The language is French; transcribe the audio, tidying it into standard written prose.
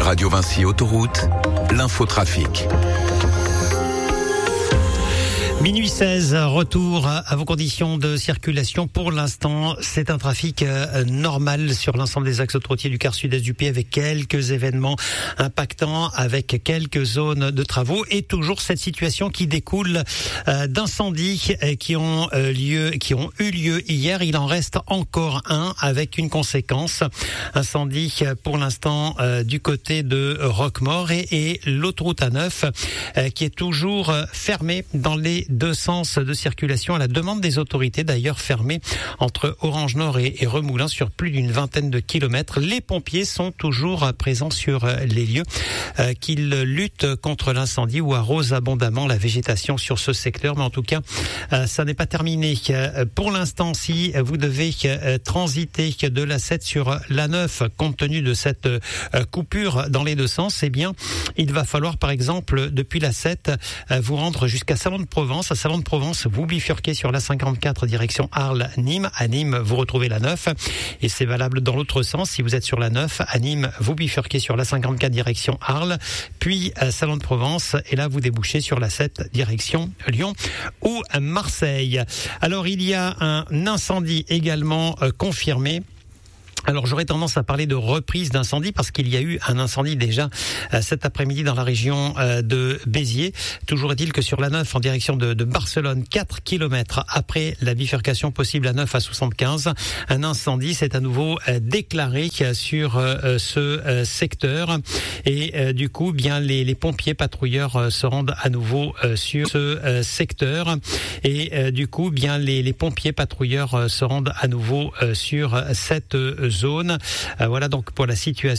Radio Vinci Autoroute, l'infotrafic. Minuit 16, retour à vos conditions de circulation. Pour l'instant, c'est un trafic normal sur l'ensemble des axes autoroutiers du quart sud-est du pays, avec quelques événements impactants, avec quelques zones de travaux, et toujours cette situation qui découle d'incendies qui ont eu lieu hier. Il en reste encore un avec une conséquence. Incendie pour l'instant du côté de Roquemaure et l'autoroute A9 qui est toujours fermée dans les deux sens de circulation, à la demande des autorités, d'ailleurs fermée entre Orange Nord et Remoulins sur plus d'une vingtaine de kilomètres. Les pompiers sont toujours présents sur les lieux, qu'ils luttent contre l'incendie ou arrosent abondamment la végétation sur ce secteur, mais en tout cas ça n'est pas terminé. Pour l'instant, si vous devez transiter de l'A7 sur l'A9 compte tenu de cette coupure dans les deux sens, eh bien il va falloir par exemple depuis l'A7 vous rendre jusqu'à Salon de Provence. À Salon de Provence, vous bifurquez sur la 54 direction Arles-Nîmes. À Nîmes, vous retrouvez la 9 et c'est valable dans l'autre sens. Si vous êtes sur la 9, à Nîmes, vous bifurquez sur la 54 direction Arles, puis Salon de Provence et là vous débouchez sur la 7 direction Lyon ou Marseille. Alors il y a un incendie également confirmé. Alors j'aurais tendance à parler de reprise d'incendie parce qu'il y a eu un incendie déjà cet après-midi dans la région de Béziers. Toujours est-il que sur la 9 en direction de Barcelone, 4 kilomètres après la bifurcation possible à 9 à 75, un incendie s'est à nouveau déclaré sur ce secteur et du coup bien les pompiers patrouilleurs se rendent à nouveau sur ce secteur et du coup bien les pompiers patrouilleurs se rendent à nouveau sur cette zone. Voilà donc pour la situation.